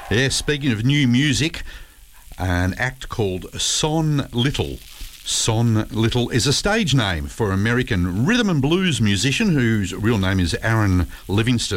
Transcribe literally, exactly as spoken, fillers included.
Yeah, speaking of new music, an act called Son Little. Son Little is a stage name for American rhythm and blues musician whose real name is Aaron Livingston.